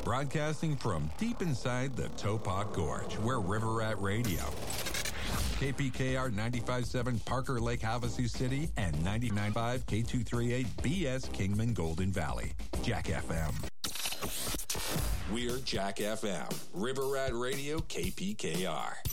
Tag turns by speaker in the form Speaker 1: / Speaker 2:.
Speaker 1: Broadcasting from deep inside the Topak Gorge, where River Rat Radio. KPKR 95.7 Parker Lake, Havasu City, and 99.5 K238 BS Kingman Golden Valley. Jack FM. We're Jack FM. River Rat Radio, KPKR.